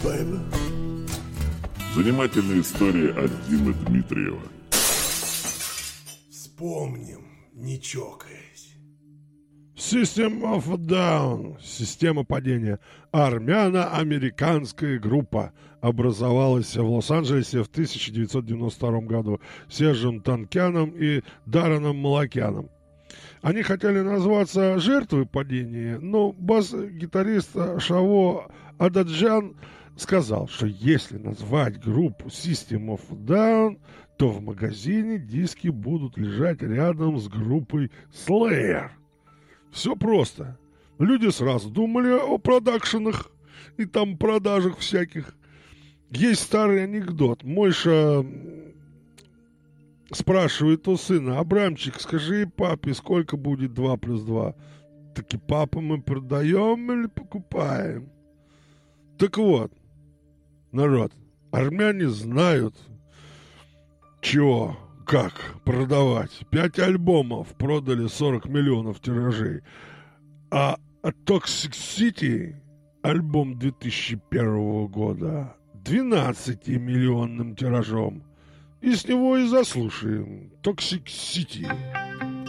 Занимательная история от Димы Дмитриева. Вспомним, не чокаясь. System of a Down, система падения. Армяно-американская группа образовалась в Лос-Анджелесе в 1992 году Сержем Танкяном и Дарреном Малакяном. Они хотели назваться «Жертвой падения», но бас-гитарист Шаво Ададжан сказал, что если назвать группу System of a Down, то в магазине диски будут лежать рядом с группой Slayer. Все просто. Люди сразу думали о продакшенах и там продажах всяких. Есть старый анекдот. Мойша спрашивает у сына: «Абрамчик, скажи папе, сколько будет 2 плюс 2?» Таки: «Папа, мы продаем или покупаем?» Так вот, народ, армяне знают, чего, как продавать. 5 альбомов продали 40 миллионов тиражей. А Toxic City, альбом 2001 года, 12-миллионным тиражом. И с него и заслушаем Toxic City.